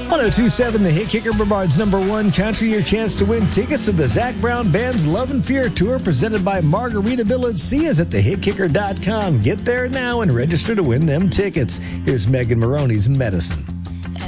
1027 The Hit Kicker, Brevard's #1 country. Your chance to win tickets to the Zac Brown Band's Love and Fear Tour presented by Margaritaville. See us at thehitkicker.com. Get there now and register to win them tickets. Here's Megan Maroney's Medicine.